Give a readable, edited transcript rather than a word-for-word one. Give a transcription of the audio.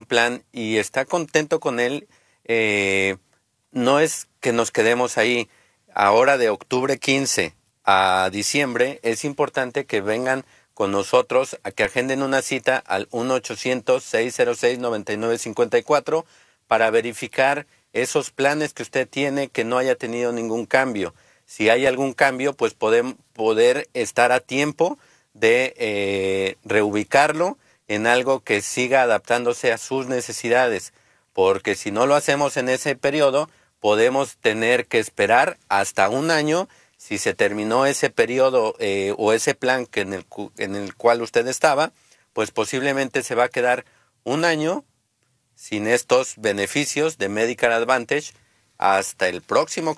plan y está contento con él, no es que nos quedemos ahí. Ahora de octubre 15 a diciembre es importante que vengan con nosotros a que agenden una cita al 1-800-606-9954 para verificar esos planes que usted tiene, que no haya tenido ningún cambio. Si hay algún cambio, pues poder estar a tiempo de reubicarlo en algo que siga adaptándose a sus necesidades, porque si no lo hacemos en ese periodo, podemos tener que esperar hasta un año. Si se terminó ese periodo o ese plan en el cual usted estaba, pues posiblemente se va a quedar un año sin estos beneficios de Medicare Advantage hasta el próximo